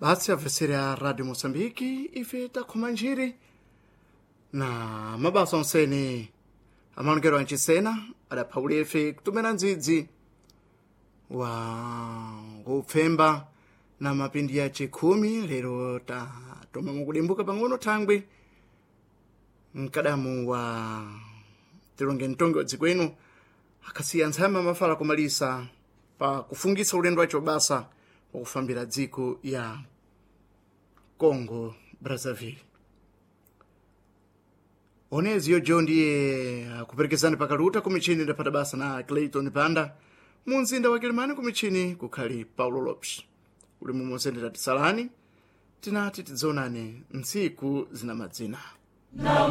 basi abveseri a Radio Moçambique ife takhoma njiri na mabasa onsene amalongero ancisena adaphawula ife kutumira ndzidzi wa kupfemba na mapindi ya chikhumi lero toma mukudimbuka pang'ono thangwe mkadamu wa tilonge mtonge wa dzikwenu akasiya ntsama mafala kumalisa pa kufungisa ulendo wacho basa wakufambira dziko ya Congo Brazzaville. Onezi yojo ndiye kuperekezani pakaluta kumichini ndapata basa na Clayton Panda munzinda wa Kilimani kumichini kukhali Paulo Lopes. Uli mumozendera tisalani tinati tidzonane ntsiku zina madzina.